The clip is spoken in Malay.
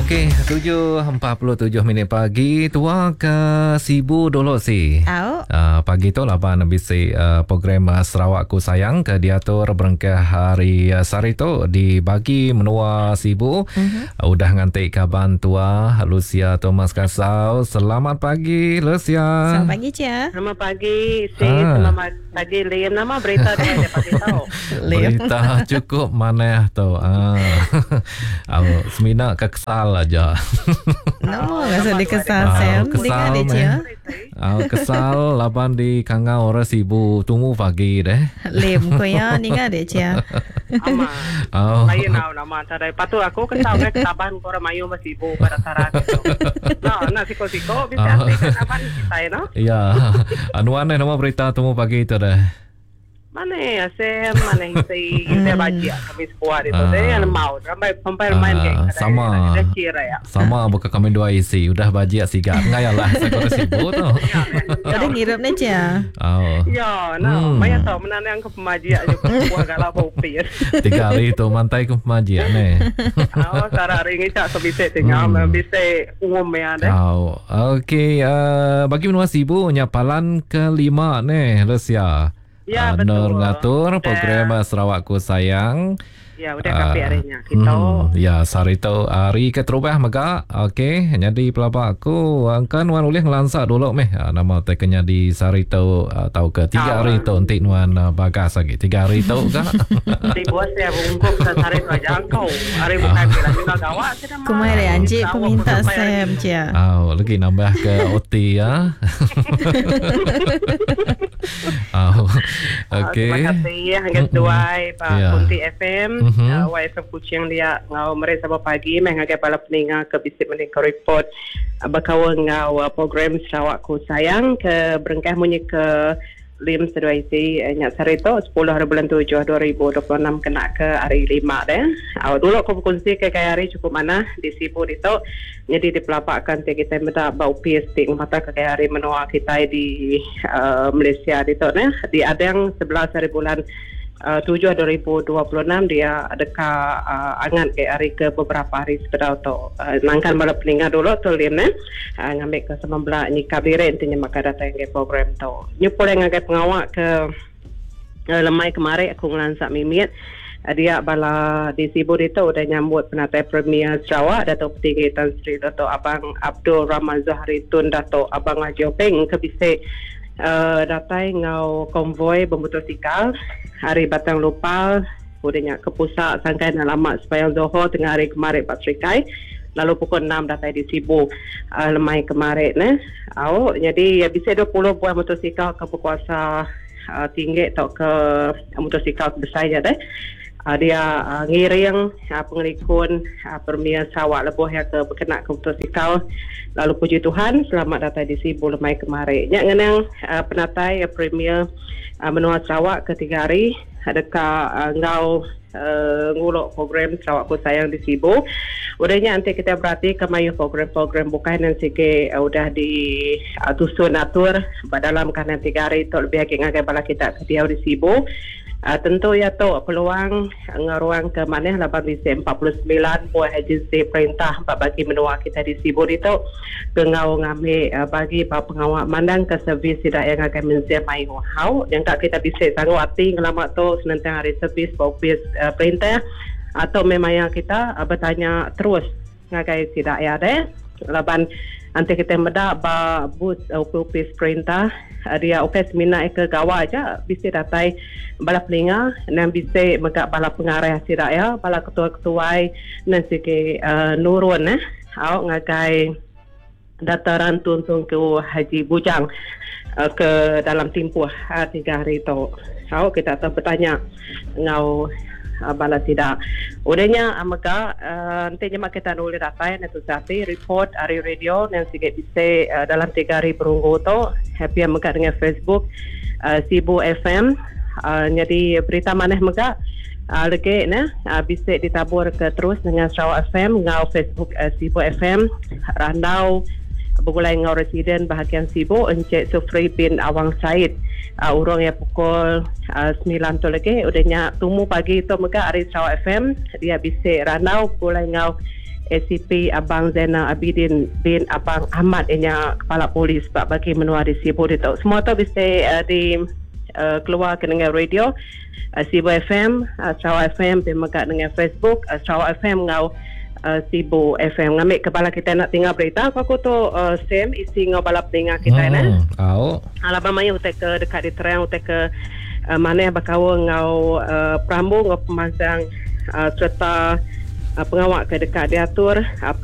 Okey, 7.47 pagi. Tua ke Sibu dulu sih. Pagi tu laban bisi program Sarawakku Sayang ke diatur berengkah hari Sarito dibagi menua Sibu. Udah nganti kaban tua Lucia Thomas Kasau. Selamat pagi Lucia. Selamat pagi Cia. Selamat pagi. Selamat pagi Liam. Nama berita dia pagi tahu. Berita cukup mana tu. Semina kesal aja. Rasa dia kesal Sam. Dengar dia Cia. Kesal laban di Kangau orang Sibu tunggu pagi deh. Lem ko ya dengar dia Cia. Ama. Lain nama tadi. Patu aku kesal ketaban orang mayu masih Sibu pada tarat. Nah, siko-siko bisa artikan apa kita ya, no? Ya. Anuan nama berita tunggu pagi itu deh. Mana ya Sam, mana isi baca kami sekolah itu deh yang mau sampai main geng. Sama. Sama buka kami dua isi udah baca sigat. Ngayalah saya Sibu tu. Ada ngirup ni Cia. Ya, banyak tahu mana yang ke pemajian juga buat galak kopi. 3 hari tu mantai ke pemajian ni. Cara hari ini tak sebisa tinggal bisa umum ya deh. Okey, bagi menua Sibu nyapalan kelima ni Lucia. Ya, betul. Ngatur program Sarawakku Sayang. Ya, udah kapi harinya. Kita ya, Sarito hari keterubah maka. Okey, jadi pelapa aku kan wan boleh ngelansak dulu meh. Nama tekennya di Sarito tahu ke 3 hari tu nanti nuan bagas lagi. 3 hari tu ke? Di bos ya bungkuk ke Sarito aja kau. Hari bukan bilang juga gawat sudah mah. Kemarin anjing aku minta Sam Cia. Lagi nambah ke OT ya. Okey. Terima kasih hanggat duai Pak Kunti FM. YFM Kuching dia ngau mereka sabah pagi mengagai bala peninga ke bisik meningkat report bakawa ngau program Sarawakku Sayang ke berengkah munyi ke lim sedua isi nyak Sarito 10 hari bulan 7 2026 kena ke hari 5 deh. Dulu aku berkongsi ke kaya hari cukup mana di Sibu itu jadi dipelapakkan kita minta bau PST mata ke kaya hari menua kita di Malaysia itu nih di ada yang 11 hari bulan 7 2026 dia dekat angan ke hari ke beberapa hari sepeda tu nangkan bala peningat dulu tu lim ngambil ke 19 ni kabire intinya maka datang ke program tu nyupo yang ngagai pengawak ke lemai kemarin aku ngelansak mimit dia bala di Sibu itu udah nyambut penatai Premier Sarawak Datuk Petinggi Tan Sri Dato' Abang Abdul Rahman Zahari Tun Dato' Abang Haji Openg ke bisik datai ngau konvoi bermotosikal hari Batang Lupal udahnya ke pusat sangkai alamat Sepayang Johor tengah hari kemarin Pak Serikai lalu pukul 6 datai di Sibu lemai kemarin jadi bisa 20 buah motosikal ke berkuasa tinggi atau ke motosikal besar je deh dia ngiring pengelikun Premier Sarawak lebuh yang ke berkenak ke motosikal lalu puji Tuhan selamat datang di Sibu lemai kemarin yang ngenang penatai Premier menua Sarawak ke 3 hari dekat ngau nguluk program Sarawakku Sayang di Sibu udahnya nanti kita berarti kemayu program-program bukan yang sige udah di tusun atur dalam kanan 3 hari itu lebih agak ngagai bala kita ke dia di Sibu tentu ya tu peluang ngaruang ke mana 849 buah agensi perintah bagi menua kita di Sibu itu ngau ngambil bagi pengawal mandang ke servis tidak yang akan menziamai hau yang tak kita bisa sanggup hati ngelamat tu senantang hari servis bopis perintah atau memang yang kita bertanya terus ngagai tidak ya deh laban nanti kita medak bus bopis perintah dia okey semina ke gawa aja bisa datai bala pelinga dan bisa megak bala pengarah tidak ya bala ketua-ketua dan segi nurun ngagai dataran tuntun ke Haji Bujang ke dalam tempoh 3 hari itu kita tak bertanya ngau bala tidak udahnya maka nanti jemaah kita nulis data itu satu report hari radio yang sikit bisa dalam 3 hari berunggu tu happy maka dengan Facebook Sibu FM jadi berita maneh maka lagi bisa ditabur ke terus dengan Sarawak FM ngau Facebook Sibu FM Randau Begulai ngau residen bahagian Sibu Encik Sufri bin Awang Said urang ya pukul 9 tu lagi udahnya tumu pagi tu maka hari Sarawak FM dia bisa Ranau Begulai ngau ACP Abang Zainal Abidin bin Abang Ahmad ianya kepala polis bagi menua di Sibu itu. Semua tu bisa keluar ke dengan radio Sibu FM, Sarawak FM pemegak dengan Facebook Sarawak FM ngau Sibu FM. Ngambil kepala kita nak tinggal berita aku tu Sam isi ngau balap tinggal kita Alabama mayu utek ke dekat di terang utek ke mana bakawa ngau Prambu ngau pemasang serta pengawak ke dekat diatur